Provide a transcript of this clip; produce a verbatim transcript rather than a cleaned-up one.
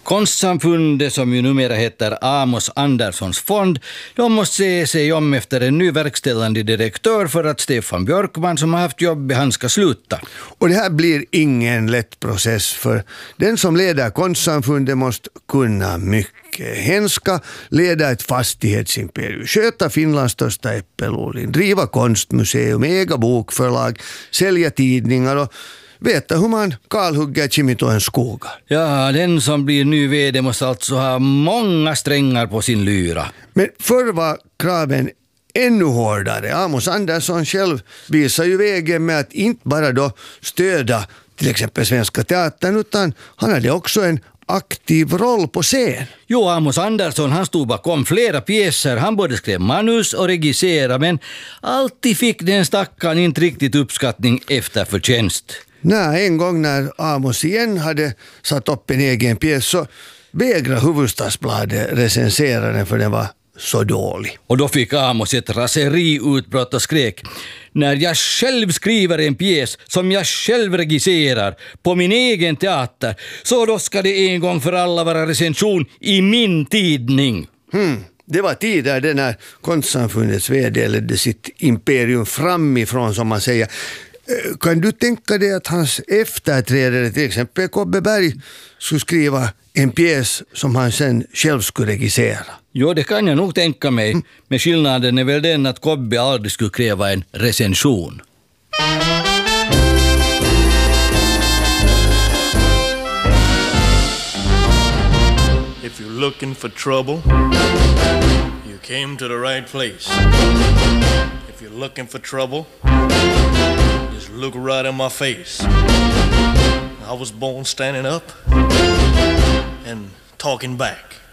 Konstsamfundet, som ju numera heter Amos Anderssons fond, de måste se sig om efter en ny verkställande direktör för att Stefan Björkman, som har haft jobb, han ska sluta. Och det här blir ingen lätt process, för den som leder Konstsamfundet måste kunna mycket. Hen ska leda ett fastighetsimperium, sköta Finlands största äppelodling, driva konstmuseum, äga bokförlag, sälja tidningar och veta hur man kalhugger Kimitoen skogar. Ja, den som blir ny vd måste alltså ha många strängar på sin lyra. Men förr var kraven ännu hårdare. Amos Andersson själv visar ju vägen med att inte bara då stödja till exempel Svenska Teatern, utan han hade också en aktiv roll på scen. Jo, Amos Andersson, han stod bakom flera pjäser. Han både skrev manus och regisserade, men alltid fick den stackaren inte riktigt uppskattning efter förtjänst. Nej, en gång när Amos igen hade satt upp en egen pjäs så vägrade Hufvudstadsbladet recensera den, för den var så dålig. Och då fick Amos ett raseriutbrott och skrek: när jag själv skriver en pjäs som jag själv regisserar på min egen teater, så då ska det en gång för alla vara recension i min tidning. Hmm. Det var tider det när Konstsamfundets vd ledde sitt imperium framifrån, som man säger. Kan du tänka dig att hans efterträdare, till exempel Kobbe Berg, skulle skriva en pjäs som han sen själv skulle regissera? Jo, det kan jag nog tänka mig. Mm. Men skillnaden är väl den att Kobbe aldrig skulle kräva en recension. If you're looking for trouble, you came to the right place. If you're looking for trouble, just look right in my face. I was born standing up and talking back.